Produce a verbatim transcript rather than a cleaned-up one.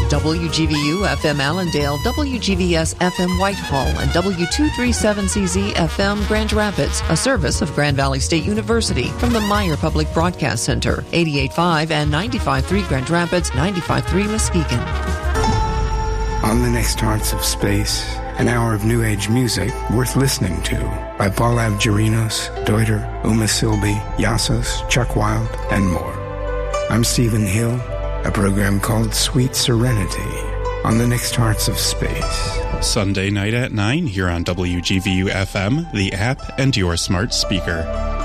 W G V U F M Allendale, W G V S F M Whitehall, and W two thirty-seven C Z F M Grand Rapids, a service of Grand Valley State University from the Meyer Public Broadcast Center, eighty-eight point five and ninety-five point three Grand Rapids, ninety-five point three Muskegon. On the next Hearts of Space, an hour of new age music worth listening to by Paul Avgerinos, Deuter, Uma Silby, Yassos, Chuck Wild, and more. I'm Stephen Hill, a program called Sweet Serenity on the next Hearts of Space. Sunday night at nine here on W G V U F M, the app, and your smart speaker.